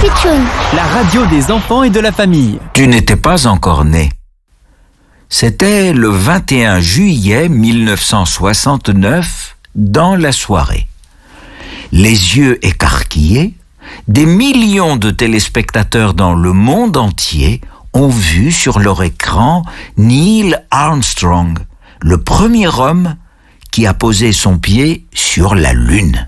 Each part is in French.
Pitchoun, la radio des enfants et de la famille. Tu n'étais pas encore né. C'était le 21 juillet 1969, dans la soirée. Les yeux écarquillés, des millions de téléspectateurs dans le monde entier ont vu sur leur écran Neil Armstrong, le premier homme qui a posé son pied sur la Lune.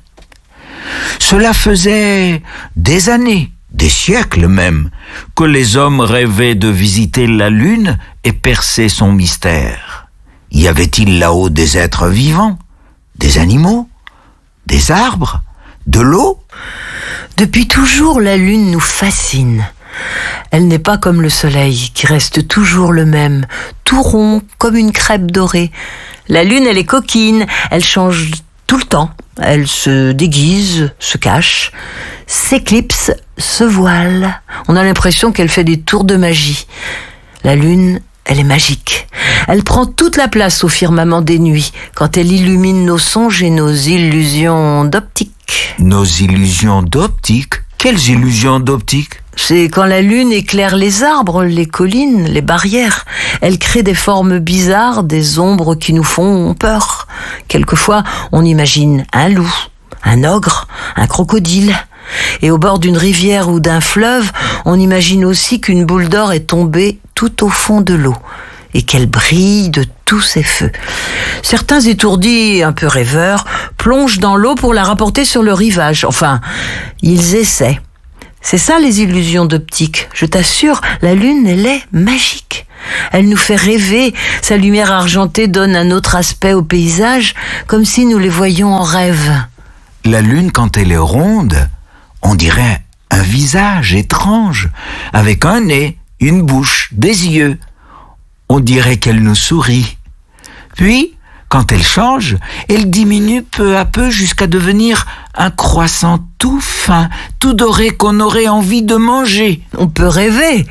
Cela faisait des années, des siècles même, que les hommes rêvaient de visiter la Lune et percer son mystère. Y avait-il là-haut des êtres vivants, des animaux, des arbres, de l'eau ? Depuis toujours, la Lune nous fascine. Elle n'est pas comme le soleil, qui reste toujours le même, tout rond, comme une crêpe dorée. La Lune, elle est coquine, elle change tout le temps. Elle se déguise, se cache, s'éclipse, se voile. On a l'impression qu'elle fait des tours de magie. La Lune, elle est magique. Elle prend toute la place au firmament des nuits, quand elle illumine nos songes et nos illusions d'optique. Nos illusions d'optique ? Quelles illusions d'optique ? C'est quand la Lune éclaire les arbres, les collines, les barrières. Elle crée des formes bizarres, des ombres qui nous font peur. Quelquefois, on imagine un loup, un ogre, un crocodile. Et au bord d'une rivière ou d'un fleuve, on imagine aussi qu'une boule d'or est tombée tout au fond de l'eau et qu'elle brille de tous ses feux. Certains étourdis, un peu rêveurs, plongent dans l'eau pour la rapporter sur le rivage. Enfin, ils essaient. C'est ça les illusions d'optique. Je t'assure, la Lune, elle est magique. Elle nous fait rêver. Sa lumière argentée donne un autre aspect au paysage, comme si nous les voyions en rêve. La Lune, quand elle est ronde, on dirait un visage étrange, avec un nez, une bouche, des yeux. On dirait qu'elle nous sourit. Puis, quand elle change, elle diminue peu à peu jusqu'à devenir un croissant tout fin, tout doré qu'on aurait envie de manger. On peut rêver.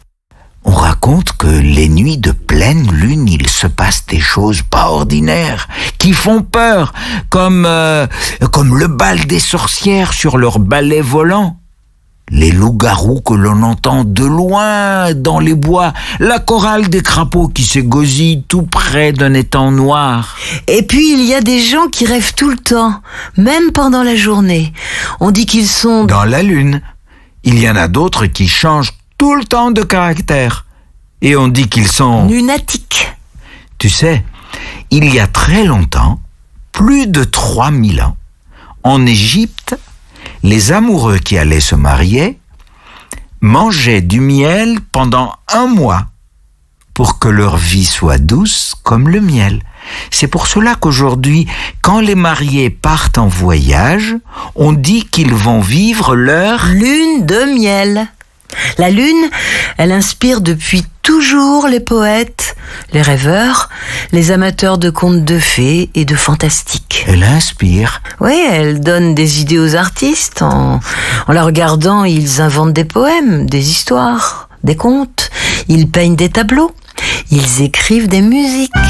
On raconte que les nuits de pleine lune, il se passe des choses pas ordinaires, qui font peur, comme le bal des sorcières sur leur balai volant. Les loups-garous que l'on entend de loin dans les bois, la chorale des crapauds qui s'égosillent tout près d'un étang noir. Et puis il y a des gens qui rêvent tout le temps, même pendant la journée. On dit qu'ils sont dans la lune. Il y en a d'autres qui changent tout le temps de caractère. Et on dit qu'ils sont lunatiques. Tu sais, il y a très longtemps, plus de 3000 ans, en Égypte, les amoureux qui allaient se marier mangeaient du miel pendant 1 mois pour que leur vie soit douce comme le miel. C'est pour cela qu'aujourd'hui, quand les mariés partent en voyage, on dit qu'ils vont vivre leur lune de miel. La lune, elle inspire depuis toujours les poètes, les rêveurs, les amateurs de contes de fées et de fantastique. Elle inspire. Oui, elle donne des idées aux artistes. En la regardant, ils inventent des poèmes, des histoires, des contes. Ils peignent des tableaux. Ils écrivent des musiques.